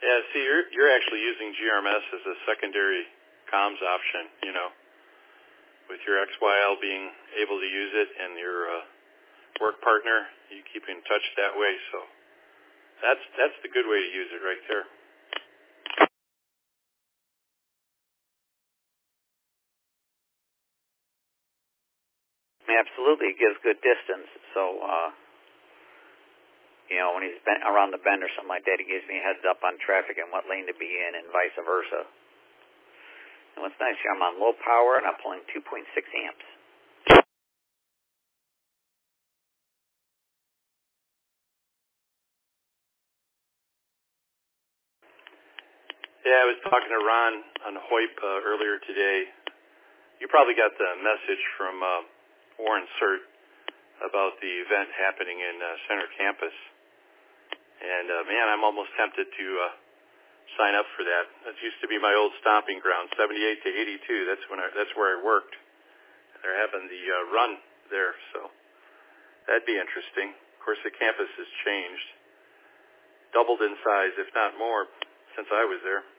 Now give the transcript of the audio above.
Yeah, see, you're actually using GRMS as a secondary comms option, with your XYL being able to use it and your work partner, you keep in touch that way. So that's the good way to use it right there. Absolutely, it gives good distance. So, when he's around the bend or something like that, he gives me a heads up on traffic and what lane to be in and vice versa. And what's nice here, I'm on low power and I'm pulling 2.6 amps. Yeah, I was talking to Ron on HOIP earlier today. You probably got the message from Warren Cert about the event happening in Center Campus. And, man, I'm almost tempted to sign up for that. That used to be my old stomping ground, 78 to 82. That's where I worked. They're having the run there, so that'd be interesting. Of course, the campus has changed, doubled in size, if not more, since I was there.